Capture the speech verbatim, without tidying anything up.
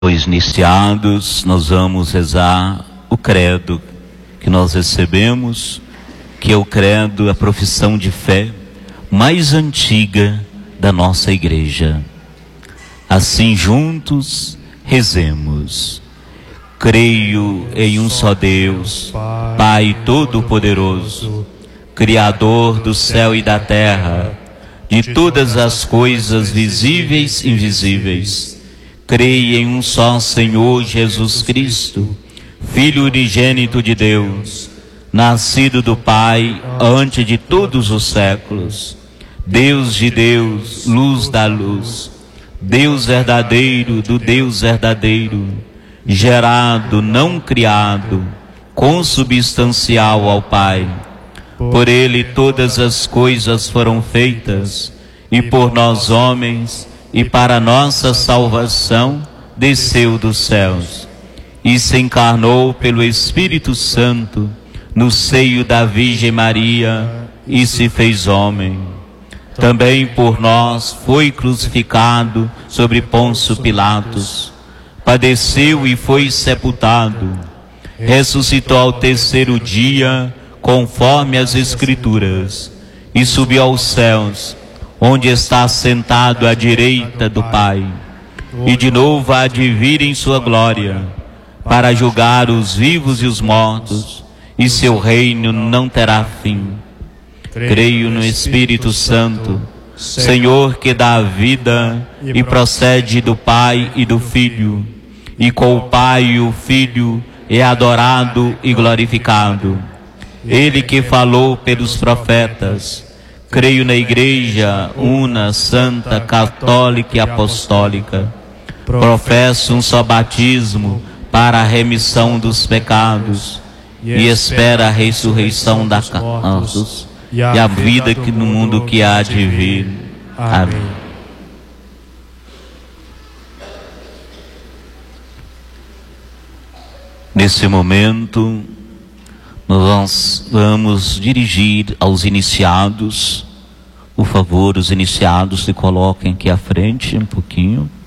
Os iniciados, nós vamos rezar o credo que nós recebemos, que é o credo, a profissão de fé mais antiga da nossa igreja. Assim, juntos, rezemos. Creio em um só Deus, Pai Todo-Poderoso, Criador do céu e da terra, de todas as coisas visíveis e invisíveis. Creio em um só Senhor Jesus Cristo, Filho unigênito de Deus, nascido do Pai antes de todos os séculos, Deus de Deus, luz da luz, Deus verdadeiro do Deus verdadeiro, gerado, não criado, consubstancial ao Pai. Por Ele todas as coisas foram feitas, e por nós homens, e para nossa salvação, desceu dos céus, e se encarnou pelo Espírito Santo, no seio da Virgem Maria, e se fez homem. Também por nós foi crucificado sobre Pôncio Pilatos, padeceu e foi sepultado, ressuscitou ao terceiro dia, conforme as Escrituras, e subiu aos céus, onde está sentado à direita do Pai, e de novo há de vir em sua glória, para julgar os vivos e os mortos, e seu reino não terá fim. Creio no Espírito Santo, Senhor que dá a vida e procede do Pai e do Filho, e com o Pai e o Filho é adorado e glorificado. Ele que falou pelos profetas. Creio na Igreja una, santa, católica e apostólica. Professo um só batismo para a remissão dos pecados, e espero a ressurreição da carne e a vida que no mundo que há de vir. Amém. Nesse momento, nós vamos dirigir aos iniciados. Por favor, os iniciados se coloquem aqui à frente um pouquinho.